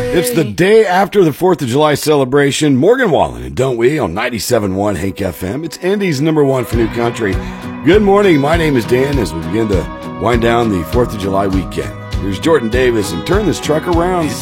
It's the day after the 4th of July celebration. Morgan Wallen and Don't We on 97.1 Hank FM. It's Indy's #1 for new country. Good morning. My name is Dan as we begin to wind down the 4th of July weekend. Here's Jordan Davis and Turn This Truck Around.